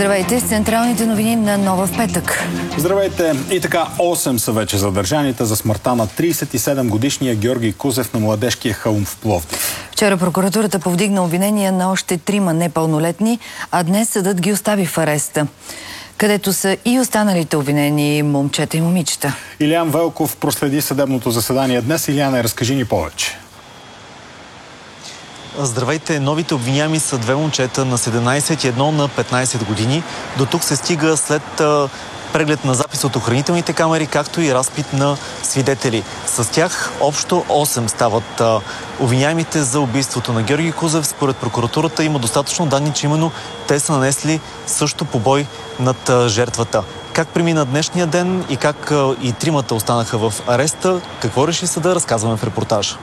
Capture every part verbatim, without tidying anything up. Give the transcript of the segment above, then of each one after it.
Здравейте с централните новини на Нова в петък. Здравейте! И така, осем са вече задържаните за смъртта на тридесет и седем годишния Георги Кузев на Младежкия хълм в Пловдив. Вчера прокуратурата повдигна обвинения на още трима непълнолетни, а днес съдът ги остави в ареста, където са и останалите обвинени момчета и момичета. Илиян Велков проследи съдебното заседание днес. Илияне, разкажи ни повече. Здравейте! Новите обвиняеми са две момчета на седемнадесет и едно на петнадесет години. До тук се стига след а, преглед на запис от охранителните камери, както и разпит на свидетели. С тях общо осем стават а, обвиняемите за убийството на Георги Кузев. Според прокуратурата има достатъчно данни, че именно те са нанесли също побой над а, жертвата. Как премина днешния ден и как а, и тримата останаха в ареста, какво реши съда, разказваме в репортажа.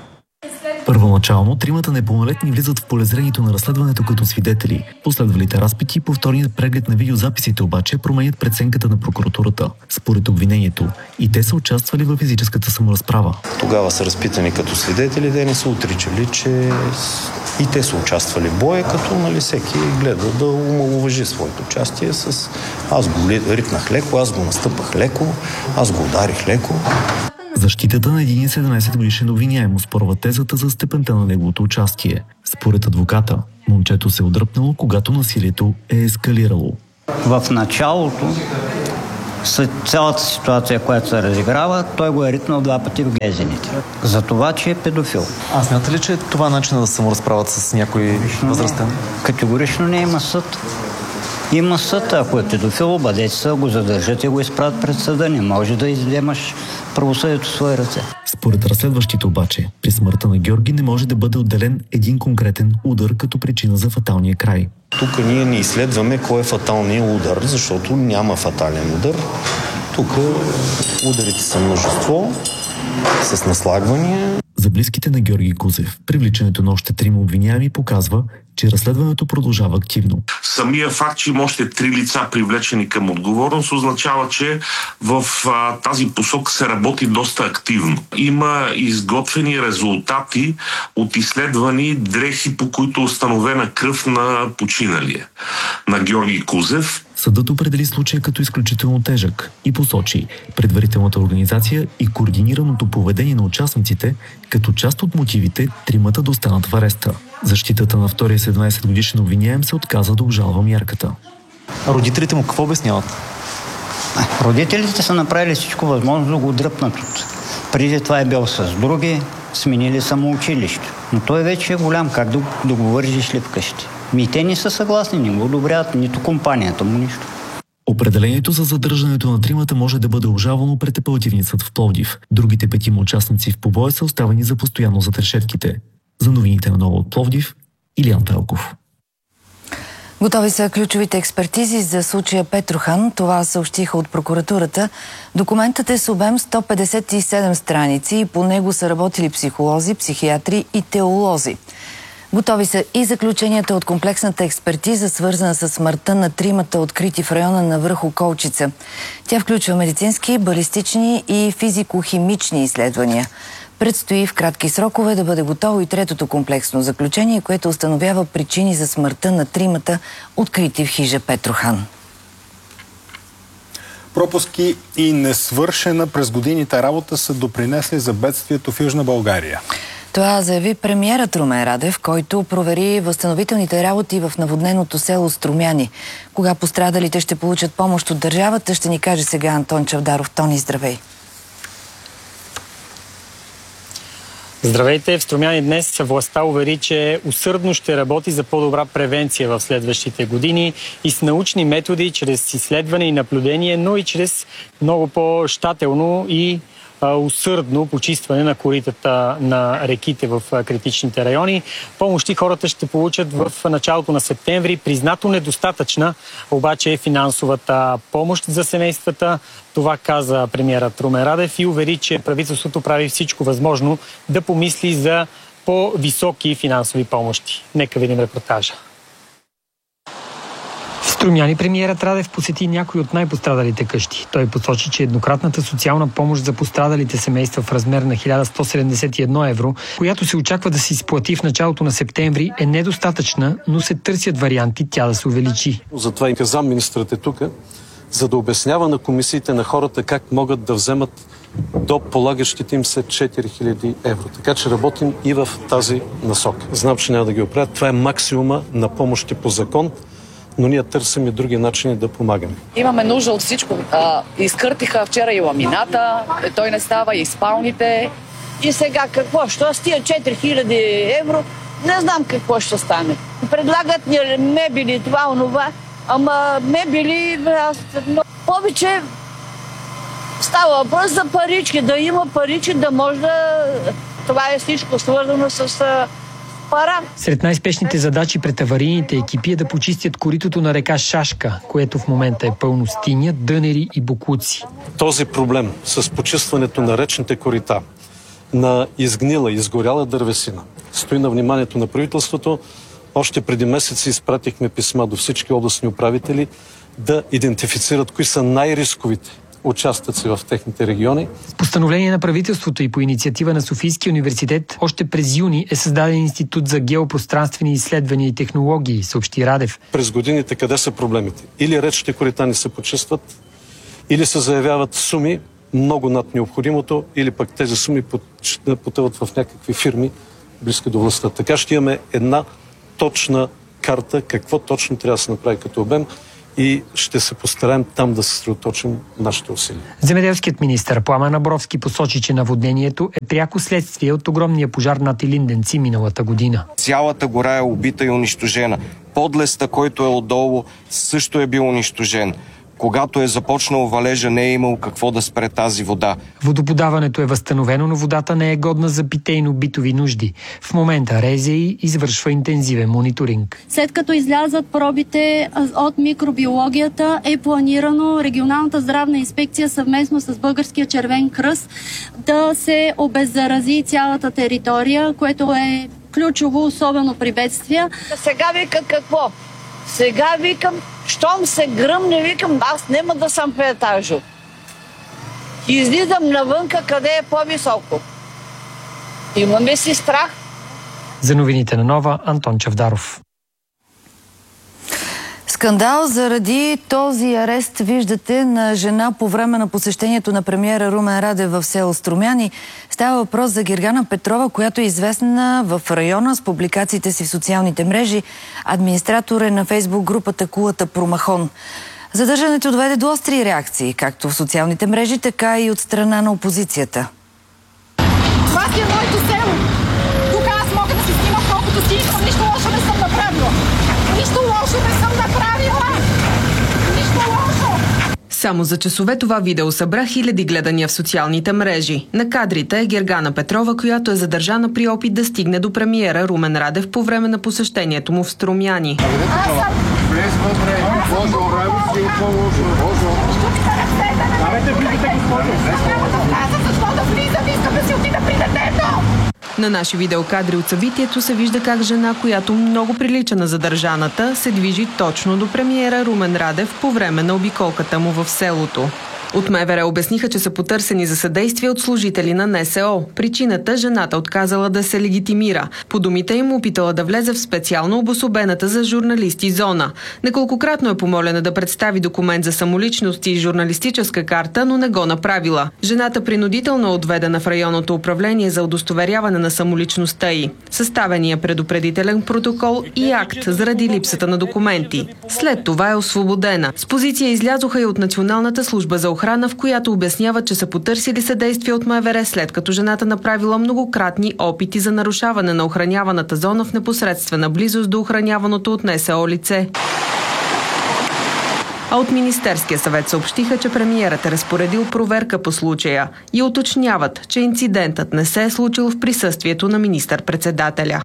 Първоначално тримата непълнолетни влизат в полезрението на разследването като свидетели. Последвалите разпити и повторният преглед на видеозаписите обаче променят преценката на прокуратурата. Според обвинението и те са участвали в физическата саморазправа. Тогава са разпитани като свидетели, те не са отричали, че и те са участвали в боя, като нали, всеки гледа да омаловажи своето участие с аз го ритнах леко, аз го настъпах леко, аз го ударих леко. Защитата на един седемнадесет годишен обвиняем оспорва тезата за степента на неговото участие. Според адвоката, момчето се е отдръпнало, когато насилието е ескалирало. В началото, след цялата ситуация, която се разиграва, той го е ритнал два пъти в глезените. За това, че е педофил. А смята ли, че това е начинът да се саморазправят с някой възрастен? Категорично не има съд. Има съд, ако е педофил, бъдете са, го задържат и го изправят пред съда. Не може да изземаш правосъдието в свои ръце. Според разследващите обаче, при смъртта на Георги не може да бъде отделен един конкретен удар като причина за фаталния край. Тук ние не изследваме кой е фаталният удар, защото няма фатален удар. Тук ударите са множество, с наслагвания. За близките на Георги Кузев, привличането на още трима обвиняеми показва, че разследването продължава активно. Самия факт, че има още три лица привлечени към отговорност, означава, че в а, тази посока се работи доста активно. Има изготвени резултати от изследвани дрехи, по които е установена кръв на починалия, на Георги Кузев. Съдът определи случая като изключително тежък и посочи предварителната организация и координираното поведение на участниците като част от мотивите тримата да останат в ареста. Защитата на втория седемнадесет годишен обвиняем се отказа да обжалва мярката. А родителите му какво обясняват? Родителите са направили всичко възможно да го дръпнат. Преди това е бил с други, сменили самоучилище. Но той вече е голям, как да, да го вържиш ли вкъщи? Ми те не са съгласни, не го одобряват нито компанията му, нищо. Определението за задържането на тримата може да бъде обжалвано пред апелативния съд в Пловдив. Другите петима участници в побоя са оставени за постоянно зад решетките. За новините на Нова от Пловдив, Илиян Велков. Готови са ключовите експертизи за случая Петрохан. Това съобщиха от прокуратурата. Документът е с обем сто петдесет и седем страници и по него са работили психолози, психиатри и теолози. Готови са и заключенията от комплексната експертиза, свързана с смъртта на тримата, открити в района на връх Околчица. Тя включва медицински, балистични и физико-химични изследвания. Предстои в кратки срокове да бъде готово и третото комплексно заключение, което установява причини за смъртта на тримата, открити в хижа Петрохан. Пропуски и несвършена през годините работа са допринесли за бедствието в Южна България. Това заяви премиерът Румен Радев, който провери възстановителните работи в наводненото село Струмяни. Кога пострадалите ще получат помощ от държавата, ще ни каже сега Антон Чавдаров. Тони, здравей! Здравейте! В Струмяни днес властта увери, че усърдно ще работи за по-добра превенция в следващите години и с научни методи, чрез изследване и наблюдение, но и чрез много по-щателно и усърдно почистване на коритата на реките в критичните райони. Помощи хората ще получат в началото на септември. Признато недостатъчна обаче е финансовата помощ за семействата. Това каза премиерът Румен Радев и увери, че правителството прави всичко възможно да помисли за по-високи финансови помощи. Нека видим репортажа. Струмяни премиерът Радев посети някои от най-пострадалите къщи. Той посочи, че еднократната социална помощ за пострадалите семейства в размер на хиляда сто седемдесет и едно евро, която се очаква да се изплати в началото на септември, е недостатъчна, но се търсят варианти тя да се увеличи. Затова и казам, министърът е тук, за да обяснява на комисиите на хората как могат да вземат до полагащите им се четири хиляди евро. Така че работим и в тази насока. Знам, че няма да ги оправят. Това е максимума на помощи по закон, но ние търсим и други начини да помагаме. Имаме нужда от всичко. А, изкъртиха вчера и ламината, той не става, и спалните. И сега какво? Що с тия четири хиляди евро? Не знам какво ще стане. Предлагат ни мебели, това, онова. Ама мебели, аз но повече става въпрос за парички, да има парички, да може да... Това е всичко свързано с пара. Сред най-спешните задачи пред аварийните екипи е да почистят коритото на река Шашка, което в момента е пълно с тиня, дънери и боклуци. Този проблем с почистването на речните корита, на изгнила, изгоряла дървесина, стои на вниманието на правителството. Още преди месеци изпратихме писма до всички областни управители да идентифицират кои са най-рисковите участъци в техните региони. С постановление на правителството и по инициатива на Софийския университет още през юни е създаден Институт за геопространствени изследвания и технологии, съобщи Радев. През годините къде са проблемите? Или речните корита не се почистват, или се заявяват суми много над необходимото, или пък тези суми потъват в някакви фирми близки до властта. Така ще имаме една точна карта, какво точно трябва да се направи като обем и ще се постараем там да се съсредоточим нашите усилия. Земеделският министър Пламен Абровски посочи, че наводнението е пряко следствие от огромния пожар над Илинденци миналата година. Цялата гора е убита и унищожена. Подлеста, който е отдолу, също е бил унищожен. Когато е започнал валежа, не е имал какво да спре тази вода. Водоподаването е възстановено, но водата не е годна за питейно-битови нужди. В момента РЗИ извършва интензивен мониторинг. След като излязат пробите от микробиологията, е планирано регионалната здравна инспекция съвместно с Българския червен кръст да се обеззарази цялата територия, което е ключово, особено при бедствия. Сега вика какво? Сега викам, щом се гръмне, викам, аз няма да съм в етажо. Излизам навънка, къде е по-високо. Имаме си страх. За новините на Нова, Антон Чавдаров. Скандал заради този арест, виждате, на жена по време на посещението на премиера Румен Радев в село Струмяни. Става въпрос за Гергана Петрова, която е известна в района с публикациите си в социалните мрежи. Администратор е на фейсбук групата Кулата Промахон. Задържането доведе до остри реакции, както в социалните мрежи, така и от страна на опозицията. Това си е моето село. Тук аз мога да си снимам колкото си искам, нищо лошо не съм направила. Нищо лошо не съм направила! Нищо лошо! Само за часове това видео събра хиляди гледания в социалните мрежи. На кадрите е Гергана Петрова, която е задържана при опит да стигне до премиера Румен Радев по време на посещението му в Струмяни. Аз съм... Влез вътре! Божо, радост и по-лошо! Божо! Давайте влизате, госпожо! Няма да вляза, защо да влизам? Искам да си отида при детето! На наши видеокадри от събитието се вижда как жена, която много прилича на задържаната, се движи точно до премиера Румен Радев по време на обиколката му в селото. От МВР обясниха, че са потърсени за съдействие от служители на НСО. Причината жената отказала да се легитимира. По думите им опитала да влезе в специално обособената за журналисти зона. Неколкократно е помолена да представи документ за самоличност и журналистическа карта, но не го направила. Жената принудително е отведена в районното управление за удостоверяване на самоличността й. Съставения предупредителен протокол и акт заради липсата на документи. След това е освободена. С позиция излязоха и от Националната служба за охрана, в която обясняват, че са потърсили съдействие от МВР, след като жената направила многократни опити за нарушаване на охраняваната зона в непосредствена близост до охраняваното от НСО лице. А от Министерския съвет съобщиха, че премиерът е разпоредил проверка по случая и уточняват, че инцидентът не се е случил в присъствието на министър-председателя.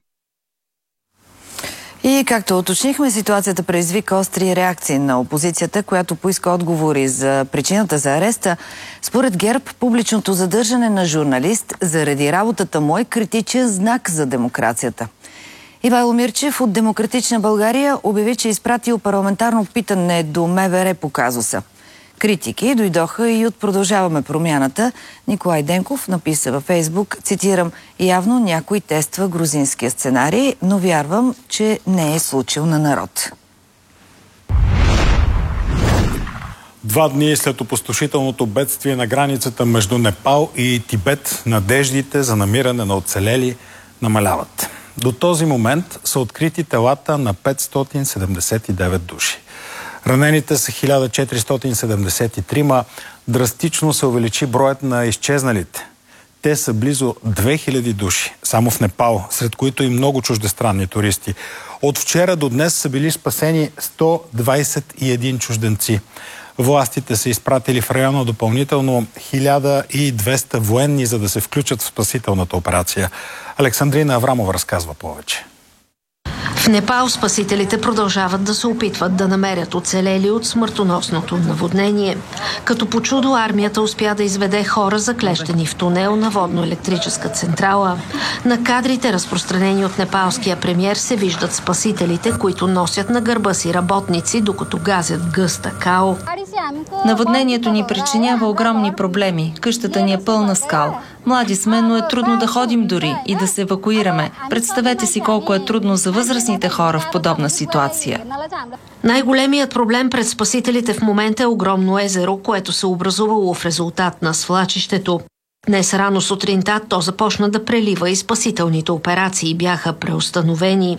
И както уточнихме, ситуацията предизвика остри реакции на опозицията, която поиска отговори за причината за ареста. Според ГЕРБ, публичното задържане на журналист заради работата му е критичен знак за демокрацията. Ивайло Мирчев от Демократична България обяви, че е изпратил парламентарно питане до МВР по казуса. Критики дойдоха и от Продължаваме промяната. Николай Денков написа във Фейсбук, цитирам, явно някой тества грузинския сценарий, но вярвам, че не е случил на народ. Два дни след опустошителното бедствие на границата между Непал и Тибет, надеждите за намиране на оцелели намаляват. До този момент са открити телата на петстотин седемдесет и девет души. Ранените са хиляда четиристотин седемдесет и три, драстично се увеличи броят на изчезналите. Те са близо две хиляди души, само в Непал, сред които и много чуждестранни туристи. От вчера до днес са били спасени сто двадесет и един чужденци. Властите са изпратили в района допълнително хиляда и двеста военни, за да се включат в спасителната операция. Александрина Аврамова разказва повече. В Непал спасителите продължават да се опитват да намерят оцелели от смъртоносното наводнение. Като по чудо армията успя да изведе хора заклещени в тунел на водно-електрическа централа. На кадрите, разпространени от непалския премиер, се виждат спасителите, които носят на гърба си работници, докато газят гъста као. Наводнението ни причинява огромни проблеми. Къщата ни е пълна скал. Млади сме, но е трудно да ходим дори и да се евакуираме. Представете си колко е трудно за възрастните хора в подобна ситуация. Най-големият проблем пред спасителите в момента е огромно езеро, което се образувало в резултат на свлачището. Днес рано сутринта то започна да прелива и спасителните операции бяха преустановени.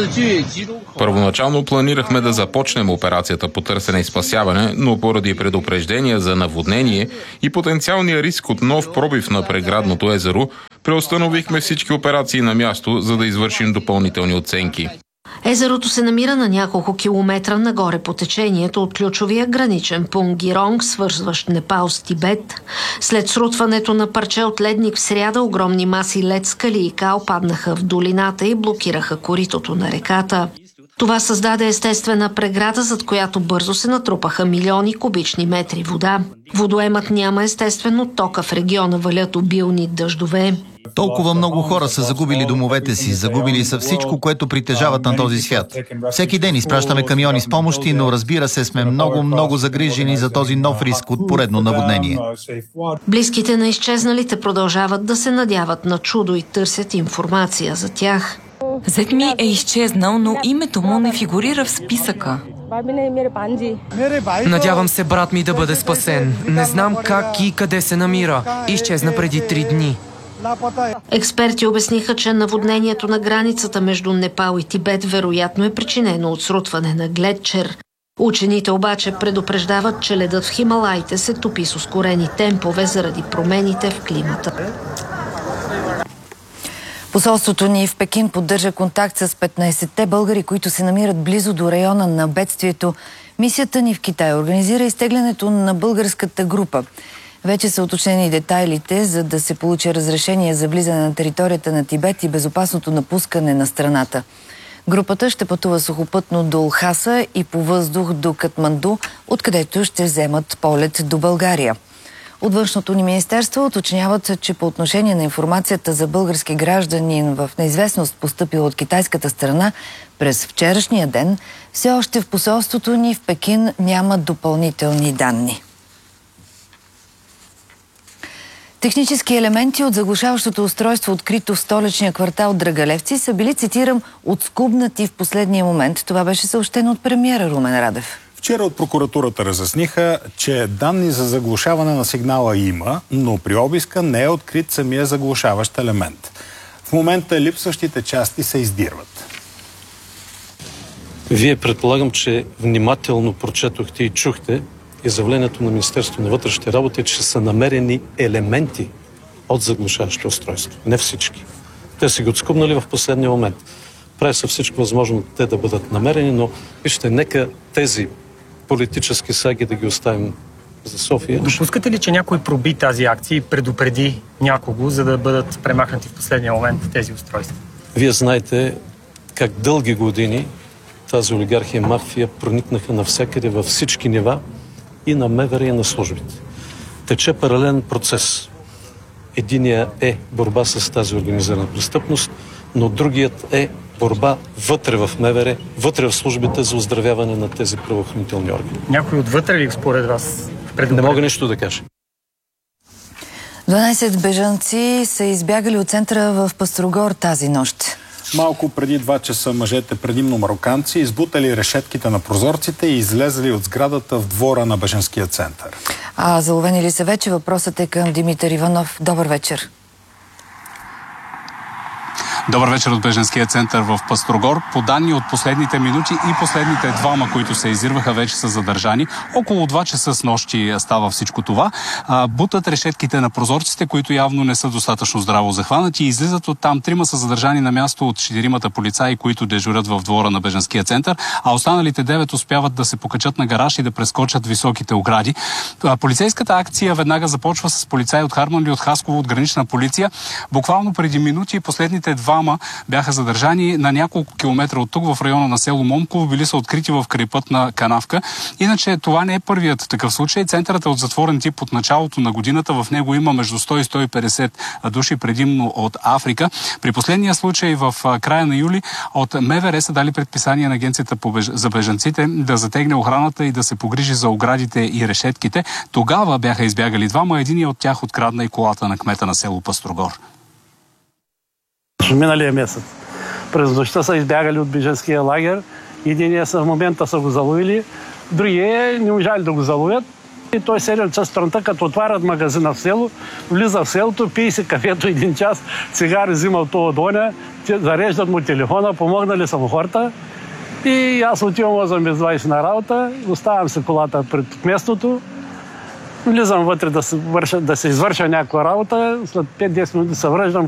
Първоначално планирахме да започнем операцията по търсене и спасяване, но поради предупреждения за наводнение и потенциалния риск от нов пробив на преградното езеро, преустановихме всички операции на място, за да извършим допълнителни оценки. Езерото се намира на няколко километра нагоре по течението от ключовия граничен пункт Гиронг, свързващ Непал с Тибет. След срутването на парче от ледник в сряда, огромни маси лед, скали и кал паднаха в долината и блокираха коритото на реката. Това създаде естествена преграда, зад която бързо се натрупаха милиони кубични метри вода. Водоемът няма, естествено, тока в региона валят обилни дъждове. Толкова много хора са загубили домовете си, загубили са всичко, което притежават на този свят. Всеки ден изпращаме камиони с помощи, но разбира се, сме много, много загрижени за този нов риск от поредно наводнение. Близките на изчезналите продължават да се надяват на чудо и търсят информация за тях. Зет ми е изчезнал, но името му не фигурира в списъка. Надявам се брат ми да бъде спасен. Не знам как и къде се намира. Изчезна преди три дни. Експерти обясниха, че наводнението на границата между Непал и Тибет вероятно е причинено от срутване на гледчер. Учените обаче предупреждават, че ледът в Хималаите се топи с ускорени темпове заради промените в климата. Посолството ни в Пекин поддържа контакт с петнайсетте българи, които се намират близо до района на бедствието. Мисията ни в Китай организира изтеглянето на българската група. Вече са уточнени детайлите, за да се получи разрешение за влизане на територията на Тибет и безопасното напускане на страната. Групата ще пътува сухопътно до Лхаса и по въздух до Катманду, откъдето ще вземат полет до България. От Външното ни министерство уточняват, че по отношение на информацията за български гражданин в неизвестност, постъпила от китайската страна през вчерашния ден, все още в посолството ни в Пекин няма допълнителни данни. Технически елементи от заглушаващото устройство, открито в столичния квартал Драгалевци, са били, цитирам, отскубнати в последния момент. Това беше съобщено от премиера Румен Радев. Вчера от прокуратурата разясниха, че данни за заглушаване на сигнала има, но при обиска не е открит самия заглушаващ елемент. В момента липсващите части се издирват. Вие предполагам, че внимателно прочетохте и чухте изявлението на Министерството на вътрешните работи, че са намерени елементи от заглушаващо устройство. Не всички. Те са ги отскубнали в последния момент. Прави се всичко възможно те да бъдат намерени, но вижте, нека тези политически саги да ги оставим за София. Допускате ли, че някой проби тази акция и предупреди някого, за да бъдат премахнати в последния момент тези устройства? Вие знаете как дълги години тази олигархия и мафия проникнаха навсякъде във всички нива и на МВР и на службите. Тече паралелен процес. Единият е борба с тази организирана престъпност, но другият е борба вътре в МВР, вътре в службите за оздравяване на тези правоохранителни органи. Някой отвътре ли според вас? Не мога нищо да кажа. дванайсет бежанци са избягали от центъра в Пъстрогор тази нощ. Малко преди два часа мъжете, предимно мароканци, избутали решетките на прозорците и излезли от сградата в двора на бежанския център. А заловени ли са вече? Въпросът е към Димитър Иванов. Добър вечер. Добър вечер от бежанския център в Пъстрогор. По данни от последните минути и последните двама, които се изирваха, вече са задържани. Около два часа с нощи става всичко това. А, бутат решетките на прозорците, които явно не са достатъчно здраво захванати, и излизат от там. Трима са задържани на място от четиримата полицаи, които дежурят в двора на бежанския център, а останалите девет успяват да се покачат на гараж и да прескочат високите огради. А, полицейската акция веднага започва с полицаи от Харманли, от Хасково, от гранична полиция. Буквално преди минути последните два бяха задържани на няколко километра от тук, в района на село Момково. Били са открити в крайпътна канавка. Иначе това не е първият такъв случай. Центърът е от затворен тип от началото на годината. В него има между сто и сто и петдесет души, предимно от Африка. При последния случай в края на юли от МВР са дали предписание на Агенцията за бежанците да затегне охраната и да се погрижи за оградите и решетките. Тогава бяха избягали двама. Единият от тях открадна и колата на кмета на село Пъстрогор. Миналия месец. През нощта са избягали от бежанския лагер. Единия в момента са го заловили, другия не можали да го заловят. И той седем часа сутринта, като отварят магазина в село, влиза в селото, пие си кафето един час, цигари взима от това доня, зареждат му телефона, помогнали са му хората. И аз отивам осем без двайсет на работа, оставям си колата пред местото, влизам вътре да се, върша, да се извърша някаква работа, след пет-десет минути се връщам.